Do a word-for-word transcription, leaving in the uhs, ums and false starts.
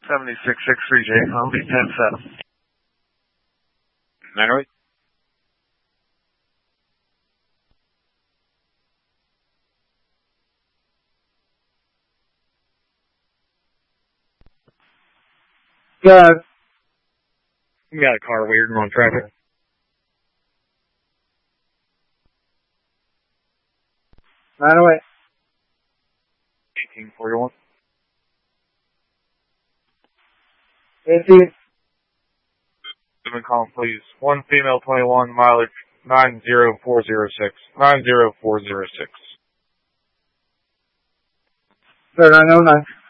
seventy-six sixty-three J, I'll be ten seven. nine oh eight. Uh, We got a car weird and on traffic. nine oh eight. eighteen forty-one. eighteen. Seven calm, please. One female, twenty-one, mileage nine zero four zero six. nine zero four zero six. Sir, nine oh nine.